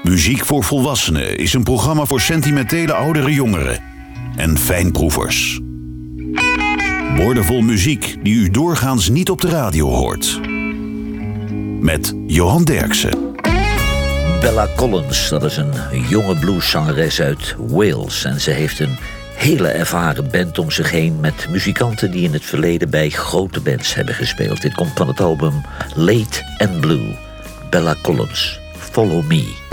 Muziek voor Volwassenen is een programma voor sentimentele oudere jongeren en fijnproevers. Woordenvol muziek die u doorgaans niet op de radio hoort. Met Johan Derksen. Bella Collins, dat is een jonge blueszangeres uit Wales. En ze heeft een hele ervaren band om zich heen met muzikanten die in het verleden bij grote bands hebben gespeeld. Dit komt van het album Late and Blue. Bella Collins, Follow Me.